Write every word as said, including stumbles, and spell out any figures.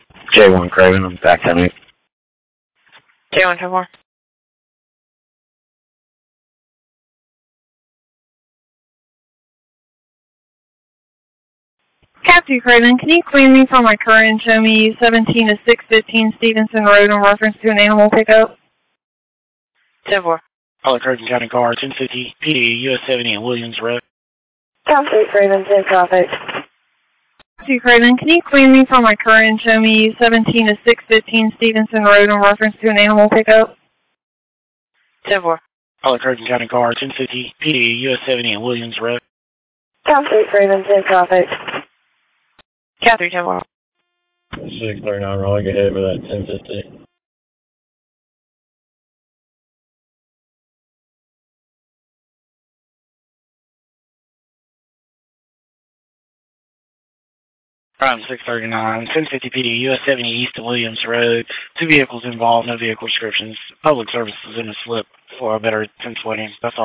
J one Craven, I'm back on it. J one ten four. Captain Craven, can you clean me from my current and show me seventeen to six fifteen Stevenson Road in reference to an animal pickup? ten four. All the Craven County Guard, ten fifty, P D, U S seventy and Williams Road. Captain Craven, ten traffic. Captain Craven, can you clean me from my current and show me seventeen to six fifteen Stevenson Road in reference to an animal pickup? ten four. All the Craven County Guard, ten fifty, P D, U S seventy and Williams Road. Captain Craven, ten traffic. Catherine ten four. six thirty-nine, Raleigh, go ahead with that ten fifty. Crime six thirty-nine, ten fifty P D, U S seventy East and Williams Road. Two vehicles involved, no vehicle descriptions. Public services in a slip for a better ten twenty. That's all.